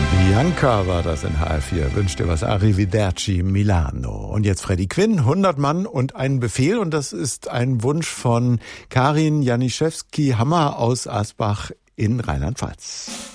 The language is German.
Bianca war das in HR4. Wünscht dir was. Arrivederci Milano. Und jetzt Freddie Quinn, 100 Mann und ein Befehl. Und das ist ein Wunsch von Karin Janiszewski-Hammer aus Asbach in Rheinland-Pfalz.